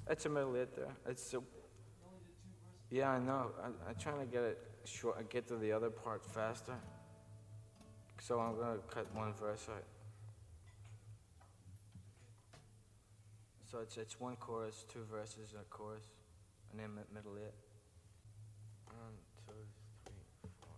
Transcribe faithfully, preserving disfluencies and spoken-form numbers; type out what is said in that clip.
It's a middle hit there. It's a, yeah, I know. I, I'm trying to get it short, get to the other part faster. So I'm gonna cut one verse out. So it's it's one chorus, two verses, and a chorus, and then middle hit. One, two.